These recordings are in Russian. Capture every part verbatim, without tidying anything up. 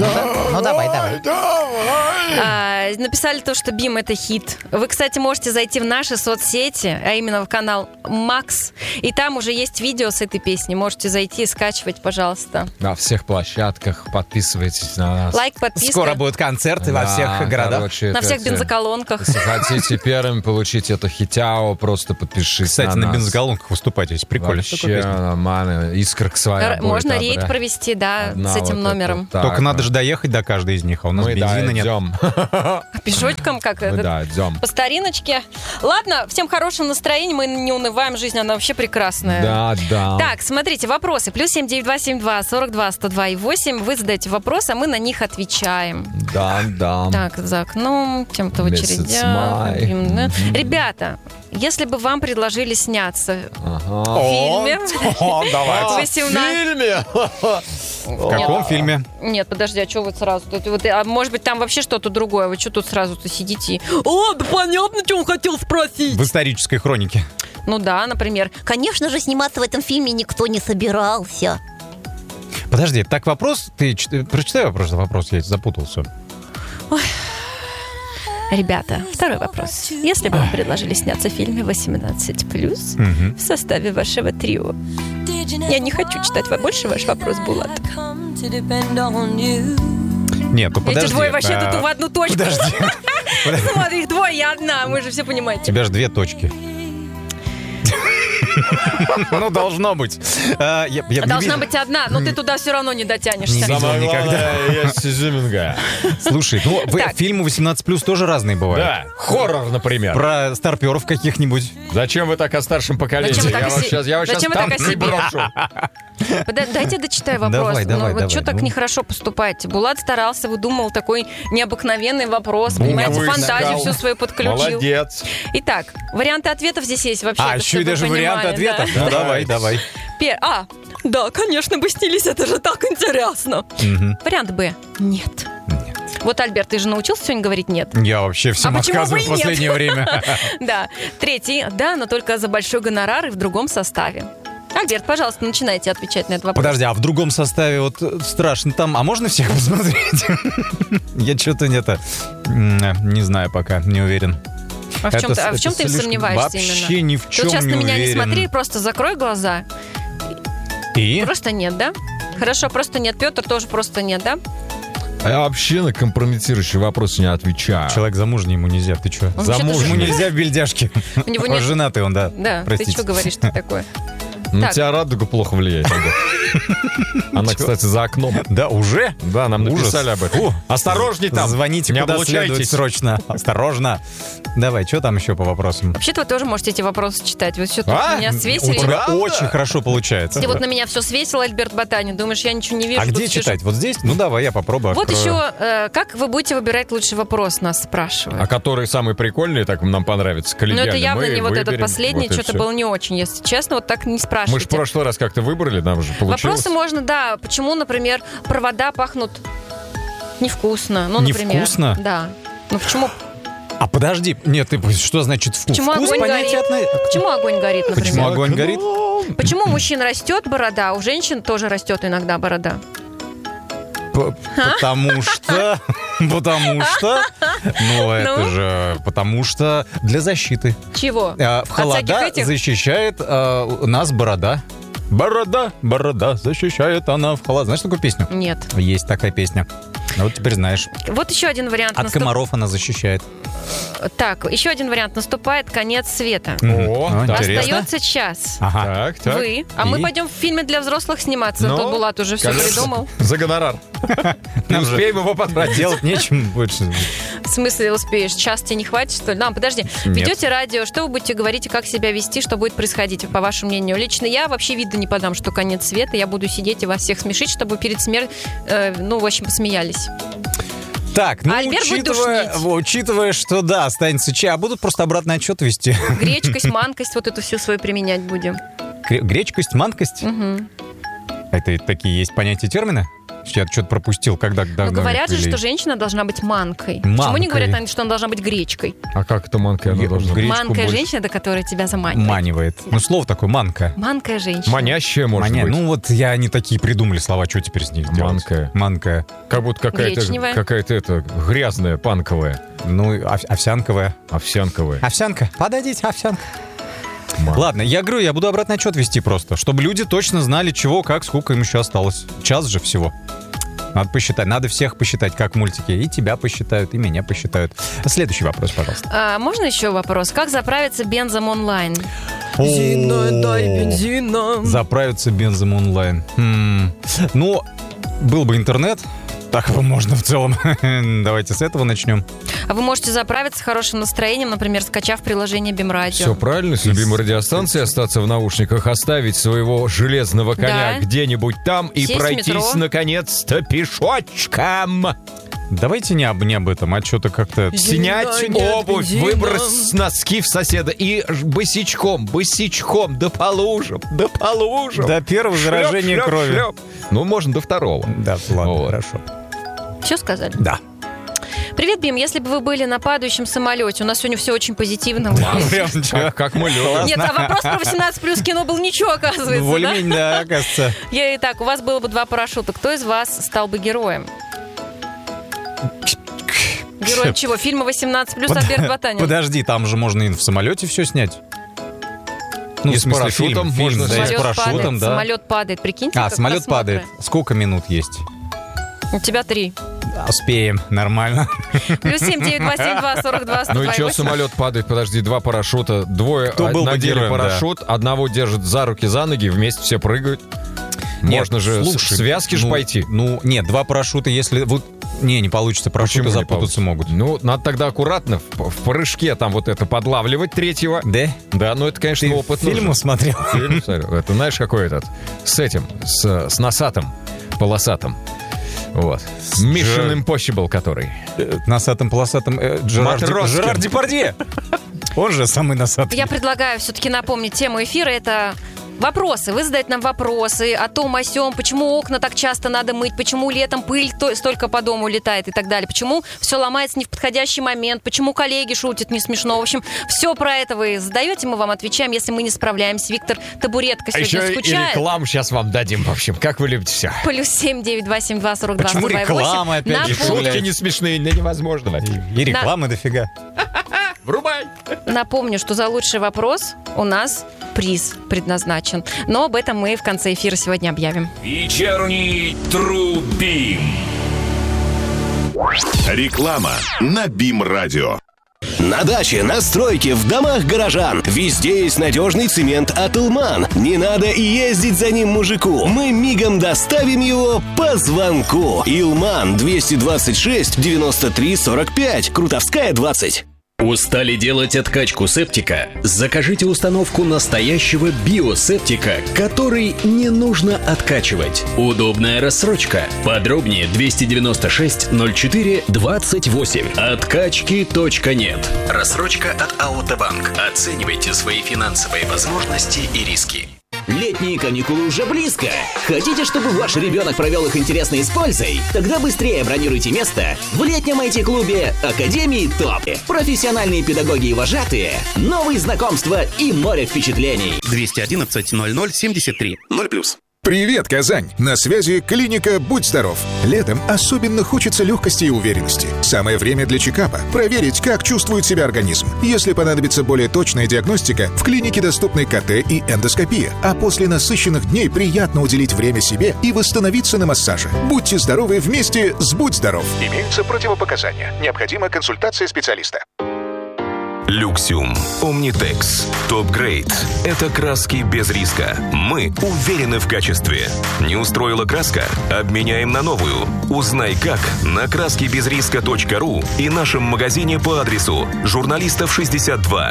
Ну, ну давай, давай. давай. А, написали то, что Бим — это хит. Вы, кстати, можете зайти в наши соцсети, а именно в канал Макс, и там уже есть видео с этой песней. Можете зайти и скачивать, пожалуйста. На всех площадках подписывайтесь на нас. Лайк, подписка. Скоро будут концерты да, во всех городах. Короче, на всех это, бензоколонках. Если хотите первым получить это хитяо, просто подпишитесь. Кстати, на, на бензоколонках выступать есть. Прикольно. Вообще, нормально. Искорка своя будет. Можно добрая. рейд провести, да, Одна с этим вот номером. так, Только надо же доехать до каждой из них, а у нас Мы бензина нет. идем. Пешочком, как Мы это? да, идем. По стариночке. Ладно, всем хорошего настроения, мы не унываем, жизнь, она вообще прекрасная. Да, да. Так, смотрите, вопросы. Плюс семь девять два семь два сорок два сто два и восемь. Вы задаете вопросы, а мы на них отвечаем. Да, да. Так, за окном, тем-то в Месяц очередях. май. Mm-hmm. Ребята, если бы вам предложили сняться Ага. в фильме... О, давайте. В фильме? В каком Нет. фильме? Нет, подожди, а что вы сразу? Тут, вот, а может быть, там вообще что-то другое? Вы что тут сразу-то сидите? и, О, да понятно, что он хотел спросить. В исторической хронике. Ну да, например. Конечно же, сниматься в этом фильме никто не собирался. Подожди, так вопрос, ты ч- прочитай вопрос, вопрос, я запутался. Ребята, второй вопрос. Если бы вам предложили сняться в фильме восемнадцать плюс Мгм. в составе вашего трио, я не хочу читать больше ваш вопрос, Булат. Нет, ну подожди. Эти двое вообще а, тут в одну точку. Подожди. Смотри, их двое, я одна, вы же все У понимаете. тебя же две точки. Ну, должно быть. А, я- я не Должна вижу. быть одна, но ты туда все равно не дотянешься. Не видел Самое никогда. главное, есть изюминка. Слушай, ну, вы- Так. фильмы восемнадцать плюс тоже разные бывают. Да, хоррор, например. Про старперов каких-нибудь. Зачем вы так о старшем поколении? Зачем вы так Я о вас се- сейчас, я вас Зачем сейчас вы так там о не себе? брошу. Пода- Дайте дочитаю вопрос. Давай, давай, ну, вот давай, что так ну. нехорошо поступаете? Булат старался, выдумал такой необыкновенный вопрос. Понимаете, Буквы фантазию искал. всю свою подключил. Молодец. Итак, варианты ответов здесь есть вообще. А, еще и даже варианты ответов. Ну, давай, давай. Пер... А, да, конечно, бы снились, это же так интересно. Мгм. Вариант Б. Нет. Нет. Вот, Альберт, ты же научился сегодня говорить «нет». Я вообще всем А почему бы отказываю и в последнее нет? время. Да. Третий. Да, но только за большой гонорар и в другом составе. Альберт, пожалуйста, начинайте отвечать на этот вопрос. Подожди, а в другом составе вот э, страшно там. А можно всех посмотреть? Я что-то не-то м, не знаю пока, не уверен. А в Это чем, с- ты, а в это чем ты слишком- сомневаешься вообще именно? ни в чем Ты вот сейчас не на меня не уверен. смотри, просто закрой глаза. И? Просто нет, да? Хорошо, просто нет. Петр тоже просто нет, да? А я вообще на компрометирующие вопросы не отвечаю. Человек замужний, ему нельзя. Ты что? Он вообще-то Ему женат. нельзя в бельдяшке. У него Он нет... женатый он, да. Да, Простите. ты что говоришь-то такое? На Так. тебя радуга плохо влияет. Альберт. Она, кстати, за окном. Да, уже? Да, нам Ужас. написали об этом. Фу. Осторожней там. Звоните не куда следует облучайтесь. срочно. Осторожно. Давай, что там еще по вопросам? Вообще-то вы тоже можете эти вопросы читать. Вы все тут А? на меня У свесили. тебя Правда? очень хорошо получается. Ты вот на меня все свесил, Альберт Ботанин. Думаешь, я ничего не вижу? А тут где сижу. читать? Вот здесь? Ну давай, я попробую. Вот открою. еще, э, как вы будете выбирать лучший вопрос, нас спрашивают. А который самый прикольный, так нам понравится, Ну, коллегиальный. это явно мы не вот этот выберем. последний, Вот и что-то всё. было не очень, если честно, вот так не Мы же спрашивайте. в прошлый раз как-то выбрали, нам уже получилось. Вопросы можно, да, почему, например, провода пахнут невкусно, ну, например. Невкусно? Да. Ну, почему, А подожди, нет, ты что значит вкус? почему Вкус огонь понятие горит? отно- Почему огонь горит, например? Почему огонь горит? Почему у мужчин растет борода, а у женщин тоже растет иногда борода? П- Потому что... Потому что... Ну, это Ну? же... Потому что для защиты. Чего? А, В От холода всяких этих? защищает а, нас борода. Борода, борода, защищает она в холод. Знаешь такую песню? Нет. Есть такая песня. Ну, вот теперь знаешь. Вот еще один вариант. От Наступ- комаров она защищает. Так, еще один вариант. Наступает конец света. О, Мгм. так. Интересно. Остается час. Ага. Так, так. Вы. А мы И? пойдем в фильме для взрослых сниматься. Ну, Тут Булат уже все конечно. придумал. За гонорар. Не Нам же успеем его потратить. Делать нечем больше. В смысле успеешь? Час тебе не хватит, что ли? Да, подожди. Нет. Ведете радио, что вы будете говорить и как себя вести, что будет происходить, по вашему мнению? Лично я вообще вида не подам, что конец света. Я буду сидеть и вас всех смешить, чтобы перед смертью, э, ну, в общем, посмеялись. Так, ну, Альберт будет учитывая, душнить. учитывая, что да, останется чай, а будут просто обратный отчет вести. Гречкость, манкость, вот эту всю свою применять будем. Гре- Гречкость, манкость? Мгм. Это такие есть понятия термины? Я что-то пропустил, когда... Ну, говорят же, что женщина должна быть манкой. Манкой. Почему не говорят, что она должна быть гречкой? А как это манкой она должна быть? Манкая женщина, это которая тебя заманивает. Манивает. Ну, слово такое манка. Манкая женщина. Манящая, может Маня. быть. Ну, вот я они такие придумали слова, что теперь с них делать? Манкая. Манкая. Как будто какая-то, Гречневая. какая-то это, грязная, панковая, Ну, ов- овсянковая. овсянковая. Овсянка. Подойдите, овсянка. Ман. Ладно, я говорю, я буду обратный отчет вести просто, чтобы люди точно знали, чего, как, сколько им еще осталось. Час же всего. Надо посчитать. Надо всех посчитать, как в мультике. И тебя посчитают, и меня посчитают. Следующий вопрос, пожалуйста. А, можно еще вопрос? Как заправиться бензом онлайн? Бензина, дай бензина. Заправиться бензом онлайн. М, Ну, был бы интернет, так можно в целом. Давайте с этого начнем. А вы можете заправиться с хорошим настроением, например, скачав приложение Бимрадио. Все правильно, с любимой радиостанцией остаться в наушниках, оставить своего железного коня Да. где-нибудь там и Сесть в пройтись, метро. наконец-то, пешочком. Давайте не об, не об этом, а что-то как-то... Снять обувь, выбрось носки в соседа и ж- босичком, босичком, да по лужам, да по лужам. До первого Шлеп, заражения шлеп, крови. шлеп. Ну, можно до второго. Да, ладно, Вот. хорошо. Все сказали? Да. Привет, Бим. Если бы вы были на падающем самолете, у нас сегодня все очень позитивно. Прям чё? Как, как мы любим. Нет, а вопрос про восемнадцать плюс кино был ничего, оказывается, да? Более-менее, да, оказывается. Я Итак, у вас было бы два парашюта. Кто из вас стал бы героем? Героем чего? Фильма восемнадцать плюс Альберт Батанин. Подожди, там же можно и в самолете все снять. Ну, И в с смысле, парашютом фильм, можно фильм, да, и с Самолет парашютом, падает, да. самолет падает, прикиньте. А, как самолет просмотры. падает. Сколько минут есть? У тебя три. Успеем, нормально. Плюс семь девять два семь два сорок два сто Ну и два что, восемь. самолет падает, подожди, два парашюта, двое Кто а, был бы надели героем, парашют, одного держит за руки, за ноги, вместе все прыгают. Можно Нет, же слушай, с связки же ну, пойти. Ну, нет, два парашюта, если... Вот, не, не получится, парашюты Почему не запутаться получится? могут. Ну, надо тогда аккуратно в, в прыжке там вот это подлавливать третьего. Да? Да, ну это, конечно, Ты опыт фильму нужен. смотрел? Фильм смотрел. Это знаешь, какой этот? С этим, с, с носатым, полосатым. Вот. Mission Impossible, который. Э, Носатым, полосатым э, Жерар, Ди- Матроскин. Жерар Депардье. Он же самый носатый. Я предлагаю все-таки напомнить тему эфира. Это вопросы. Вы задаете нам вопросы о том, о сём, почему окна так часто надо мыть, почему летом пыль то- столько по дому летает и так далее, почему все ломается не в подходящий момент, почему коллеги шутят не смешно. В общем, все про это вы задаете, мы вам отвечаем, если мы не справляемся. Виктор Табуретка А сегодня еще и скучает. рекламу сейчас вам дадим, в общем, как вы любите все. Плюс семь девять два семь два сорок два Почему сто два восемь. реклама опять же? Напом- Шутки Шутки не смешные, да невозможно. И рекламы дофига. Врубай! Напомню, что за лучший вопрос у нас приз предназначен. Но об этом мы в конце эфира сегодня объявим. Вечерний Трубим. Реклама на Бим-радио. На даче, на стройке, в домах горожан. Везде есть надежный цемент от Илман. Не надо и ездить за ним мужику. Мы мигом доставим его по звонку. Илман двести двадцать шесть девяносто три сорок пять. Крутовская двадцать. Устали делать откачку септика? Закажите установку настоящего биосептика, который не нужно откачивать. Удобная рассрочка. Подробнее двести девяносто шесть ноль четыре двадцать восемь. Откачки точка нет. Рассрочка от Аутобанк. Оценивайте свои финансовые возможности и риски. Летние каникулы уже близко. Хотите, чтобы ваш ребенок провел их интересно и с пользой? Тогда быстрее бронируйте место в летнем ай ти-клубе Академии ТОП. Профессиональные педагоги и вожатые, новые знакомства и море впечатлений. двести одиннадцать ноль ноль семьдесят три. ноль плюс. Привет, Казань! На связи клиника «Будь здоров». Летом особенно хочется легкости и уверенности. Самое время для чекапа. Проверить, как чувствует себя организм. Если понадобится более точная диагностика, в клинике доступны ка тэ и эндоскопия. А после насыщенных дней приятно уделить время себе и восстановиться на массаже. Будьте здоровы вместе с «Будь здоров». Имеются противопоказания. Необходима консультация специалиста. Люксиум. Omnitex. Топ-грейд. Это краски без риска. Мы уверены в качестве. Не устроила краска? Обменяем на новую. Узнай как на краски без риска точка ру и нашем магазине по адресу Журналистов шестьдесят два.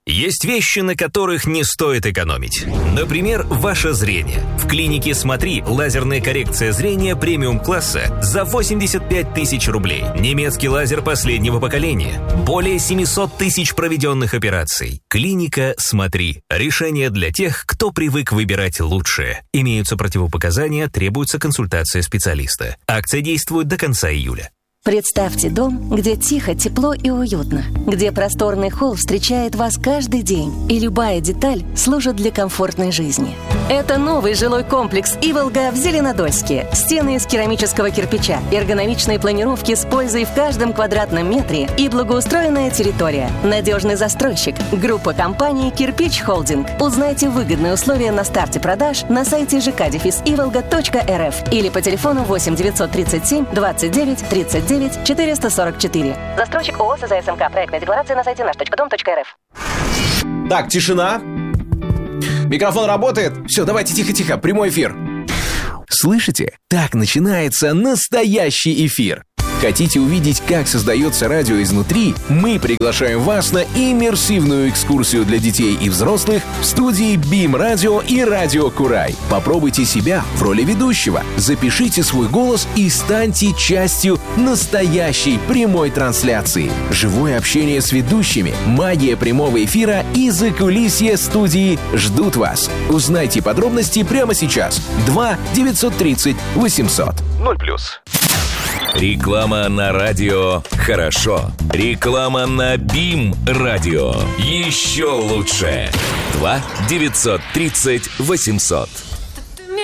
Есть вещи, на которых не стоит экономить. Например, ваше зрение. В клинике «Смотри» лазерная коррекция зрения премиум-класса за восемьдесят пять тысяч рублей. Немецкий лазер последнего поколения. Более семьсот тысяч проведенных операций. Клиника «Смотри». Решение для тех, кто привык выбирать лучшее. Имеются противопоказания, требуется консультация специалиста. Акция действует до конца июля. Представьте дом, где тихо, тепло и уютно, где просторный холл встречает вас каждый день, и любая деталь служит для комфортной жизни. Это новый жилой комплекс «Иволга» в Зеленодольске. Стены из керамического кирпича, эргономичные планировки с пользой в каждом квадратном метре и благоустроенная территория. Надежный застройщик. Группа компаний «Кирпич Холдинг». Узнайте выгодные условия на старте продаж на сайте жэ ка дефис иволга точка эр эф или по телефону восемь девятьсот тридцать семь двадцать девять тридцать девять четыреста сорок четыре. Застройщик ООО СЗСМК. Проектная декларация на сайте наш точка дом точка эр эф. Так, тишина. Микрофон работает? Все, давайте тихо-тихо, прямой эфир. Слышите? Так начинается настоящий эфир. Хотите увидеть, как создается радио изнутри? Мы приглашаем вас на иммерсивную экскурсию для детей и взрослых в студии Бим Радио и Радио Курай. Попробуйте себя в роли ведущего, запишите свой голос и станьте частью настоящей прямой трансляции. Живое общение с ведущими, магия прямого эфира и закулисье студии ждут вас. Узнайте подробности прямо сейчас. два девятьсот тридцать восемьсот. ноль плюс. Реклама на радио «Хорошо». Реклама на БИМ радио. Еще лучше. два девятьсот тридцать восемьсот.